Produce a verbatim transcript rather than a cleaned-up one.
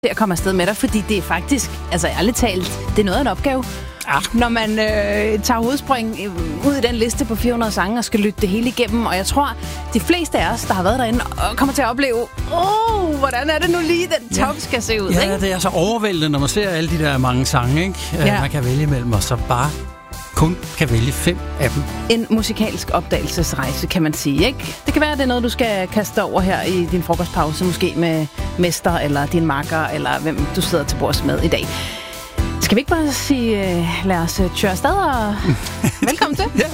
til at komme afsted med dig, fordi det er faktisk, altså ærligt talt, det er noget af en opgave. Ah. Når man øh, tager hovedspring ud i den liste på fire hundrede sange og skal lytte det hele igennem. Og jeg tror, de fleste af os, der har været derinde, kommer til at opleve, åh, oh, hvordan er det nu lige, den top ja. skal se ud, ja, ikke? Ja, det er så overvældende, når man ser alle de der mange sange, ikke? Ja. Man kan vælge imellem, og så bare kun kan vælge fem af dem. En musikalsk opdagelsesrejse, kan man sige, ikke? Det kan være, at det er noget, du skal kaste over her i din frokostpause, måske med mester, eller din makker, eller hvem du sidder til bords med i dag. Skal vi ikke bare sige, uh, lad os uh, køre afsted og velkommen til? Ja.